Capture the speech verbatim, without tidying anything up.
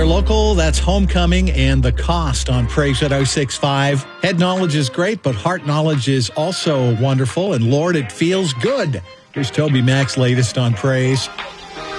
They're local. That's Homecoming and The Cost on Praise at oh six five. Head knowledge is great, but heart knowledge is also wonderful. And Lord, it feels good. Here's Toby Mac's latest on Praise.